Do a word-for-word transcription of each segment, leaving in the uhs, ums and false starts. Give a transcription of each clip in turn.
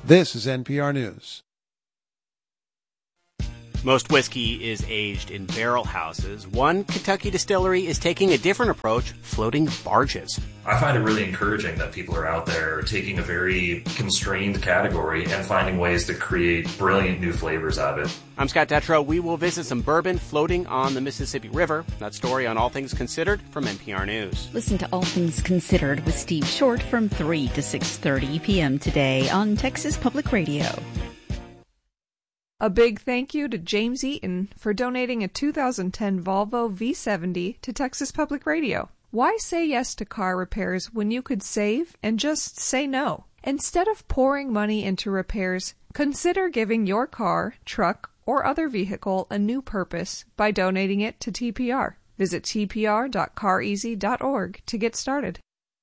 This is N P R News. Most whiskey is aged in barrel houses. One Kentucky distillery is taking a different approach, floating barges. I find it really encouraging that people are out there taking a very constrained category and finding ways to create brilliant new flavors out of it. I'm Scott Detrow. We will visit some bourbon floating on the Mississippi River. That story on All Things Considered from N P R News. Listen to All Things Considered with Steve Short from three to six thirty p.m. today on Texas Public Radio. A big thank you to James Eaton for donating a two thousand ten Volvo V seventy to Texas Public Radio. Why say yes to car repairs when you could save and just say no? Instead of pouring money into repairs, consider giving your car, truck, or other vehicle a new purpose by donating it to T P R. Visit t p r dot car easy dot org to get started.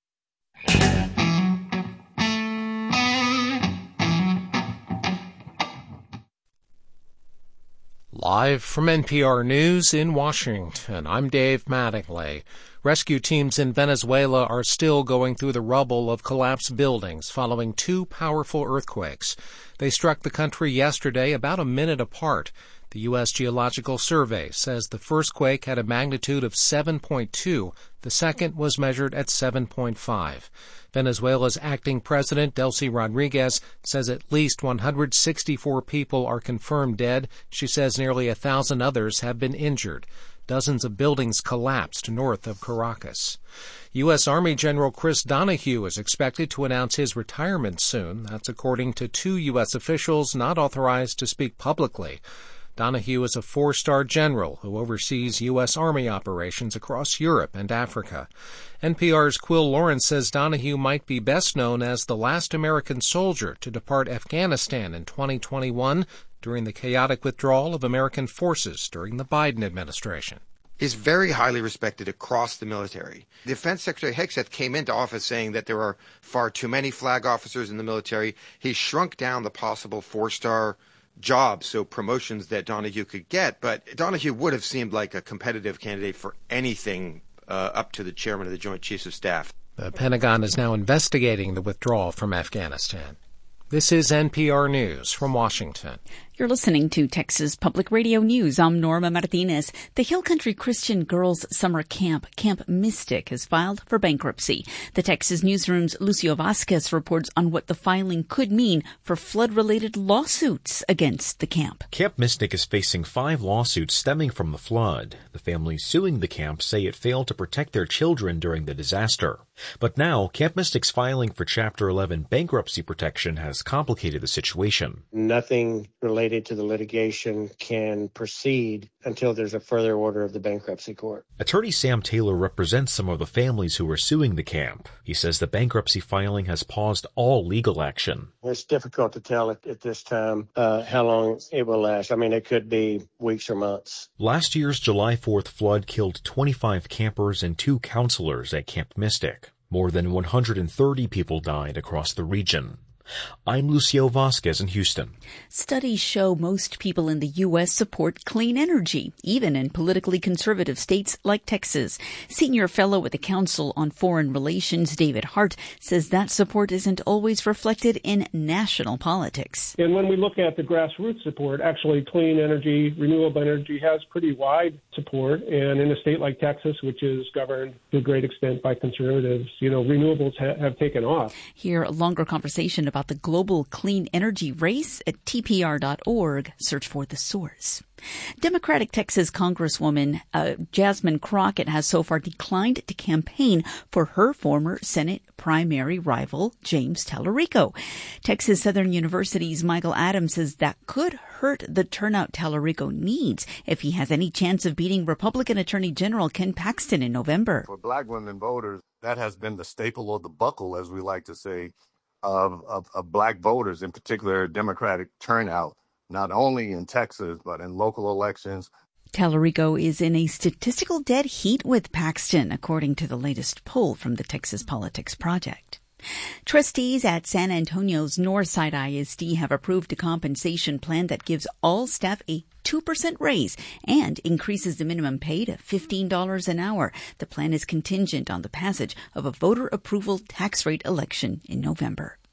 Live from N P R News in Washington, I'm Dave Mattingly. Rescue teams in Venezuela are still going through the rubble of collapsed buildings following two powerful earthquakes. They struck the country yesterday about a minute apart. The U S Geological Survey says the first quake had a magnitude of seven point two. The second was measured at seven point five. Venezuela's acting president, Delcy Rodriguez, says at least one hundred sixty-four people are confirmed dead. She says nearly a thousand others have been injured. Dozens of buildings collapsed north of Caracas. U S. Army General Chris Donahue is expected to announce his retirement soon. That's according to two U S officials not authorized to speak publicly. Donahue is a four-star general who oversees U S. Army operations across Europe and Africa. N P R's Quill Lawrence says Donahue might be best known as the last American soldier to depart Afghanistan in twenty twenty-one during the chaotic withdrawal of American forces during the Biden administration. Is very highly respected across the military. Defense Secretary Hegseth came into office saying that there are far too many flag officers in the military. He shrunk down the possible four-star jobs, so promotions that Donahue could get, but Donahue would have seemed like a competitive candidate for anything uh, up to the chairman of the Joint Chiefs of Staff. The Pentagon is now investigating the withdrawal from Afghanistan. This is N P R News from Washington. You're listening to Texas Public Radio News. I'm Norma Martinez. The Hill Country Christian Girls Summer Camp, Camp Mystic, has filed for bankruptcy. The Texas Newsroom's Lucio Vasquez reports on what the filing could mean for flood-related lawsuits against the camp. Camp Mystic is facing five lawsuits stemming from the flood. The families suing the camp say it failed to protect their children during the disaster. But now, Camp Mystic's filing for Chapter eleven bankruptcy protection has complicated the situation. Nothing related to the litigation can proceed until there's a further order of the bankruptcy court. Attorney Sam Taylor represents some of the families who are suing the camp. He says the bankruptcy filing has paused all legal action. It's difficult to tell at, at this time uh, how long it will last. I mean, it could be weeks or months. Last year's July fourth flood killed twenty-five campers and two counselors at Camp Mystic. More than one hundred thirty people died across the region. I'm Lucio Vasquez in Houston. Studies show most people in the U S support clean energy, even in politically conservative states like Texas. Senior fellow at the Council on Foreign Relations, David Hart, says that support isn't always reflected in national politics. And when we look at the grassroots support, actually clean energy, renewable energy has pretty wide support. And in a state like Texas, which is governed to a great extent by conservatives, you know, renewables ha- have taken off. Hear a longer conversation about the global clean energy race at T P R dot org. Search for The Source. Democratic Texas Congresswoman uh, Jasmine Crockett has so far declined to campaign for her former Senate primary rival, James Tallarico. Texas Southern University's Michael Adams says that could hurt the turnout Tallarico needs if he has any chance of beating Republican Attorney General Ken Paxton in November. For black women voters, that has been the staple or the buckle, as we like to say, Of, of, of black voters, in particular Democratic turnout, not only in Texas, but in local elections. Tallarico is in a statistical dead heat with Paxton, according to the latest poll from the Texas Politics Project. Trustees at San Antonio's Northside I S D have approved a compensation plan that gives all staff a two percent raise and increases the minimum pay to fifteen dollars an hour. The plan is contingent on the passage of a voter approval tax rate election in November.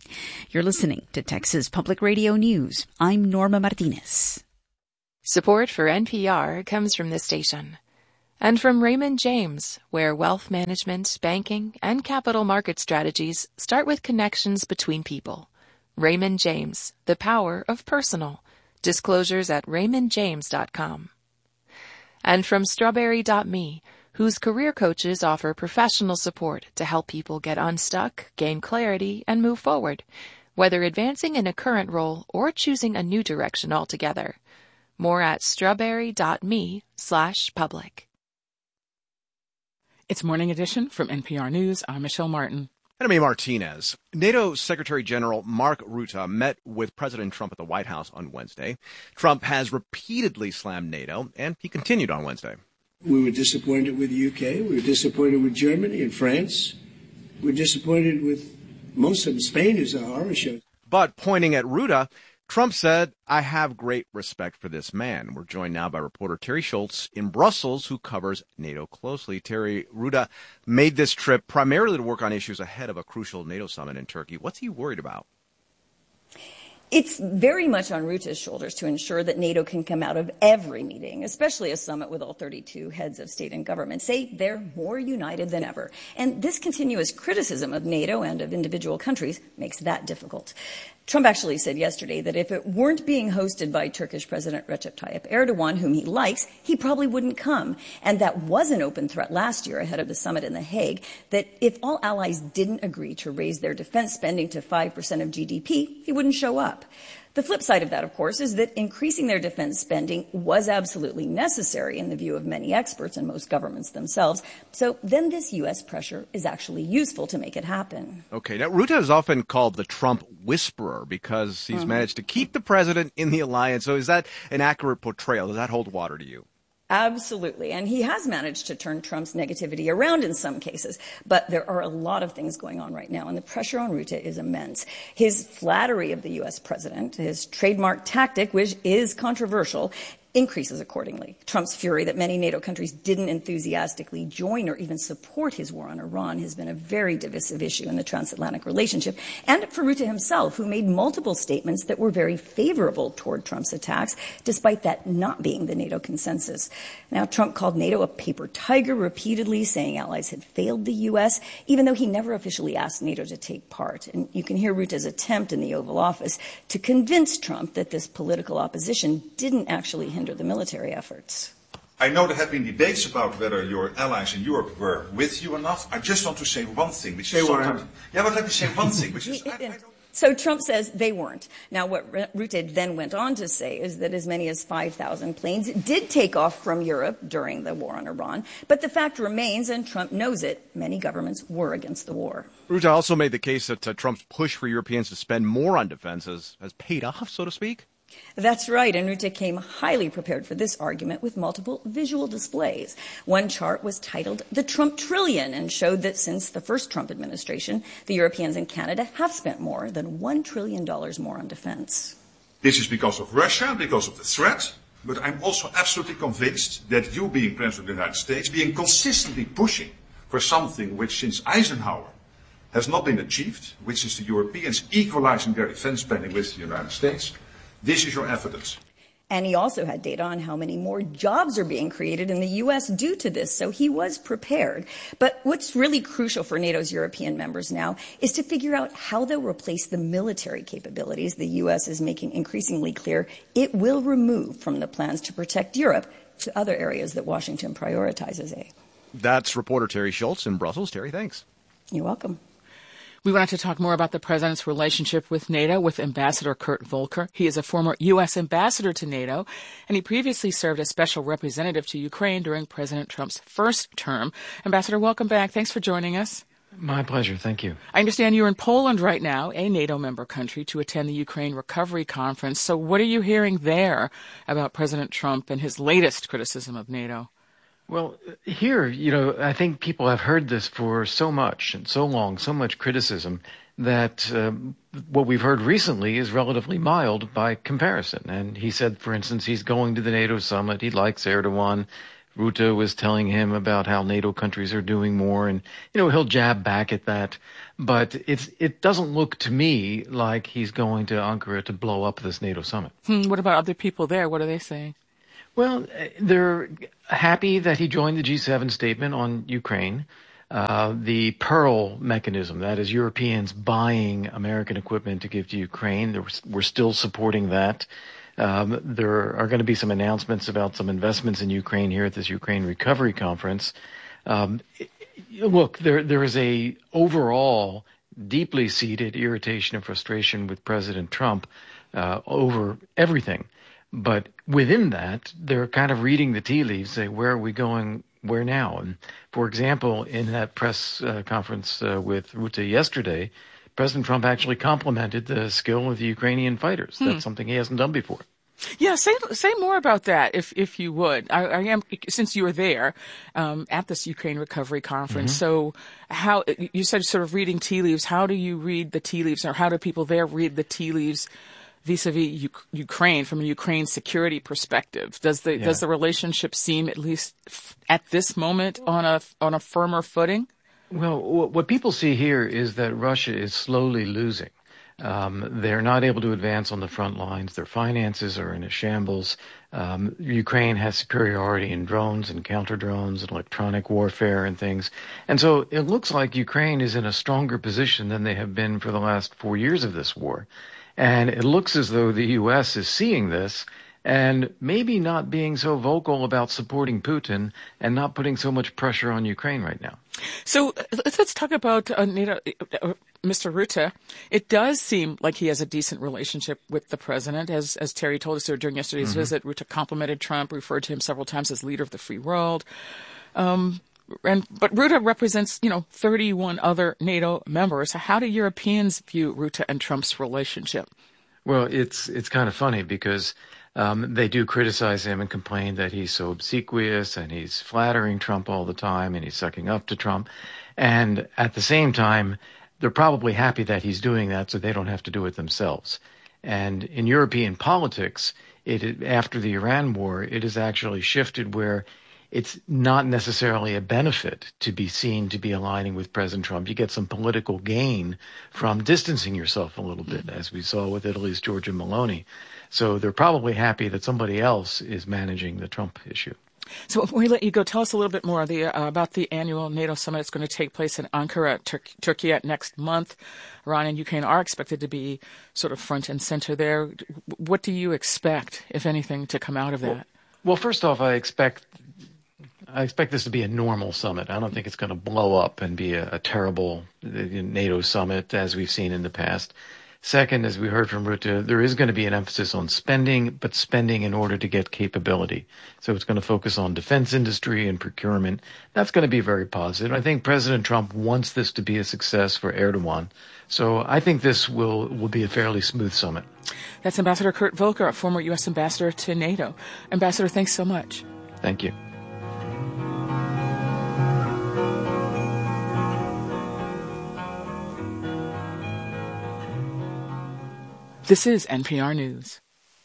You're listening to Texas Public Radio News. I'm Norma Martinez. Support for N P R comes from this station and from Raymond James, where wealth management, banking, and capital market strategies start with connections between people. Raymond James, the power of personal. Disclosures at raymond james dot com. And from strawberry dot me, whose career coaches offer professional support to help people get unstuck, gain clarity, and move forward, whether advancing in a current role or choosing a new direction altogether. More at strawberry dot me slash public. It's Morning Edition from N P R News. I'm Michelle Martin. And I'm A. Martinez. NATO Secretary General Mark Rutte met with President Trump at the White House on Wednesday. Trump has repeatedly slammed NATO, and he continued on Wednesday. We were disappointed with the U K. We were disappointed with Germany and France. We were disappointed with most of them. Spain is a horror show. But pointing at Rutte, Trump said, I have great respect for this man. We're joined now by reporter Terry Schultz in Brussels, who covers NATO closely. Terry, Rutte made this trip primarily to work on issues ahead of a crucial NATO summit in Turkey. What's he worried about? It's very much on Rutte's shoulders to ensure that NATO can come out of every meeting, especially a summit with all thirty-two heads of state and government, say they're more united than ever. And this continuous criticism of NATO and of individual countries makes that difficult. Trump actually said yesterday that if it weren't being hosted by Turkish President Recep Tayyip Erdogan, whom he likes, he probably wouldn't come. And that was an open threat last year ahead of the summit in The Hague, that if all allies didn't agree to raise their defense spending to five percent of G D P, he wouldn't show up. The flip side of that, of course, is that increasing their defense spending was absolutely necessary in the view of many experts and most governments themselves. So then this U S pressure is actually useful to make it happen. Okay. Now, Rutte is often called the Trump whisperer because he's mm-hmm. managed to keep the president in the alliance. So is that an accurate portrayal? Does that hold water to you? Absolutely. And he has managed to turn Trump's negativity around in some cases. But there are a lot of things going on right now, and the pressure on Rutte is immense. His flattery of the U S president, his trademark tactic, which is controversial, increases accordingly. Trump's fury that many NATO countries didn't enthusiastically join or even support his war on Iran has been a very divisive issue in the transatlantic relationship. And for Rutte himself, who made multiple statements that were very favorable toward Trump's attacks, despite that not being the NATO consensus. Now, Trump called NATO a paper tiger repeatedly, saying allies had failed the U S, even though he never officially asked NATO to take part. And you can hear Rutte's attempt in the Oval Office to convince Trump that this political opposition didn't actually hinder the military efforts. I know there have been debates about whether your allies in Europe were with you enough. I just want to say one thing, which is sometimes... Yeah, but let me say one thing, which is... I, I don't... So Trump says they weren't. Now, what Rutte then went on to say is that as many as five thousand planes did take off from Europe during the war on Iran. But the fact remains, and Trump knows it, many governments were against the war. Rutte also made the case that uh, Trump's push for Europeans to spend more on defense has, has paid off, so to speak. That's right, and Rutte came highly prepared for this argument with multiple visual displays. One chart was titled The Trump Trillion and showed that since the first Trump administration, the Europeans and Canada have spent more than one trillion dollars more on defense. This is because of Russia, because of the threat, but I'm also absolutely convinced that you, being President of the United States, being consistently pushing for something which since Eisenhower has not been achieved, which is the Europeans equalizing their defense spending with the United States. This is your evidence. And he also had data on how many more jobs are being created in the U S due to this, so he was prepared. But what's really crucial for NATO's European members now is to figure out how they'll replace the military capabilities the U S is making increasingly clear it will remove from the plans to protect Europe to other areas that Washington prioritizes. A. That's reporter Terry Schultz in Brussels. Terry, thanks. You're welcome. We wanted to talk more about the president's relationship with NATO with Ambassador Kurt Volker. He is a former U S ambassador to NATO, and he previously served as special representative to Ukraine during President Trump's first term. Ambassador, welcome back. Thanks for joining us. My pleasure. Thank you. I understand you're in Poland right now, a NATO member country, to attend the Ukraine Recovery Conference. So what are you hearing there about President Trump and his latest criticism of NATO? Well, here, you know, I think people have heard this for so much and so long, so much criticism, that um, what we've heard recently is relatively mild by comparison. And he said, for instance, he's going to the NATO summit. He likes Erdogan. Rutte was telling him about how NATO countries are doing more, and, you know, he'll jab back at that. But it's it doesn't look to me like he's going to Ankara to blow up this NATO summit. Hmm, what about other people there? What are they saying? Well, they're happy that he joined the G seven statement on Ukraine. Uh, the Pearl mechanism, that is Europeans buying American equipment to give to Ukraine, we're still supporting that. Um, there are going to be some announcements about some investments in Ukraine here at this Ukraine Recovery Conference. Um, look, there there is a overall deeply seated irritation and frustration with President Trump uh, over everything. But within that, they're kind of reading the tea leaves, say, where are we going, where now? And for example, in that press uh, conference uh, with Rutte yesterday, President Trump actually complimented the skill of the Ukrainian fighters. Hmm. That's something he hasn't done before. Yeah, say say more about that, if if you would. I, I am since you were there um, at this Ukraine Recovery Conference. Mm-hmm. So, how you said sort of reading tea leaves. How do you read the tea leaves, or how do people there read the tea leaves vis-a-vis U- Ukraine from a Ukraine security perspective? Does the yeah. does the relationship seem, at least f- at this moment, on a on a firmer footing? Well, what people see here is that Russia is slowly losing. Um, they're not able to advance on the front lines. Their finances are in a shambles. Um, Ukraine has superiority in drones and counter drones and electronic warfare and things. And so it looks like Ukraine is in a stronger position than they have been for the last four years of this war. And it looks as though the U S is seeing this and maybe not being so vocal about supporting Putin and not putting so much pressure on Ukraine right now. So let's, let's talk about uh, NATO, uh, Mister Rutte. It does seem like he has a decent relationship with the president. As as Terry told us during yesterday's mm-hmm. visit, Rutte complimented Trump, referred to him several times as leader of the free world. Um, and but Rutte represents, you know, thirty-one other NATO members. How do Europeans view Rutte and Trump's relationship? Well, it's it's kind of funny because Um, they do criticize him and complain that he's so obsequious and he's flattering Trump all the time and he's sucking up to Trump. And at the same time, they're probably happy that he's doing that so they don't have to do it themselves. And in European politics, it after the Iran war, it has actually shifted where it's not necessarily a benefit to be seen to be aligning with President Trump. You get some political gain from distancing yourself a little bit, as we saw with Italy's Giorgia Meloni. So they're probably happy that somebody else is managing the Trump issue. So before we let you go, tell us a little bit more the, uh, about the annual NATO summit. It's going to take place in Ankara, Tur- Turkey next month. Iran and Ukraine are expected to be sort of front and center there. What do you expect, if anything, to come out of that? Well, well first off, I expect I expect this to be a normal summit. I don't think it's going to blow up and be a, a terrible NATO summit as we've seen in the past. Second, as we heard from Rutte, there is going to be an emphasis on spending, but spending in order to get capability. So it's going to focus on defense industry and procurement. That's going to be very positive. I think President Trump wants this to be a success for Erdogan. So I think this will, will be a fairly smooth summit. That's Ambassador Kurt Volker, a former U S ambassador to NATO. Ambassador, thanks so much. Thank you. This is N P R News.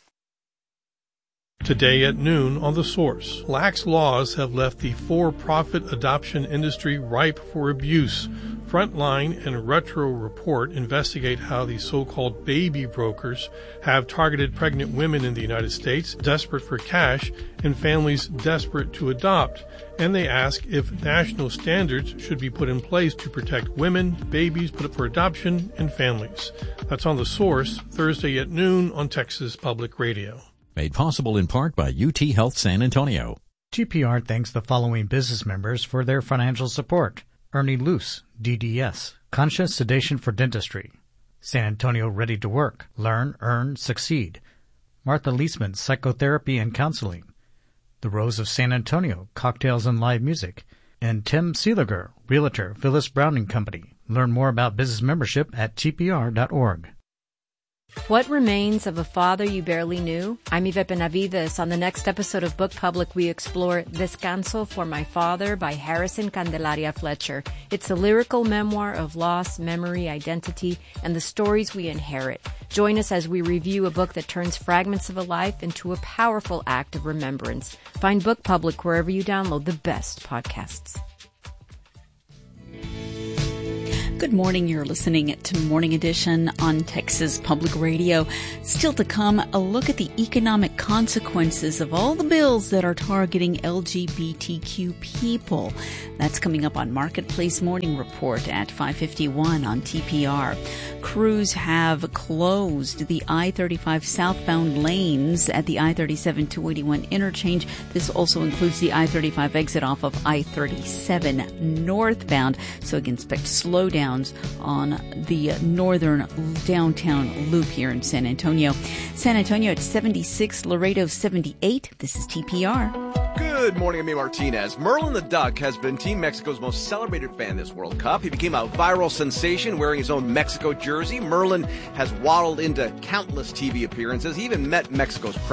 Today at noon on The Source, lax laws have left the for-profit adoption industry ripe for abuse. Frontline and Retro Report investigate how the so-called baby brokers have targeted pregnant women in the United States desperate for cash and families desperate to adopt. And they ask if national standards should be put in place to protect women, babies put up for adoption, and families. That's on The Source, Thursday at noon on Texas Public Radio. Made possible in part by U T Health San Antonio. G P R thanks the following business members for their financial support. Ernie Luce, D D S, Conscious Sedation for Dentistry. San Antonio Ready to Work, Learn, Earn, Succeed. Martha Leisman, Psychotherapy and Counseling. The Rose of San Antonio, Cocktails and Live Music. And Tim Seeliger, Realtor, Phyllis Browning Company. Learn more about business membership at G P R dot org. What Remains of a Father You Barely Knew? I'm Yvette Benavides. On the next episode of Book Public, we explore Descanso for My Father by Harrison Candelaria Fletcher. It's a lyrical memoir of loss, memory, identity, and the stories we inherit. Join us as we review a book that turns fragments of a life into a powerful act of remembrance. Find Book Public wherever you download the best podcasts. Good morning. You're listening to Morning Edition on Texas Public Radio. Still to come, a look at the economic consequences of all the bills that are targeting L G B T Q people. That's coming up on Marketplace Morning Report at five fifty-one on T P R. Crews have closed the I thirty-five southbound lanes at the I thirty-seven two eighty-one interchange. This also includes the I thirty-five exit off of I thirty-seven northbound. So again, expect slowdowns on the northern downtown loop here in San Antonio. San Antonio at seventy-six, Laredo seventy-eight. This is T P R. Good morning, I'm A. Martinez. Merlin the Duck has been Team Mexico's most celebrated fan this World Cup. He became a viral sensation wearing his own Mexico jersey. Merlin has waddled into countless T V appearances. He even met Mexico's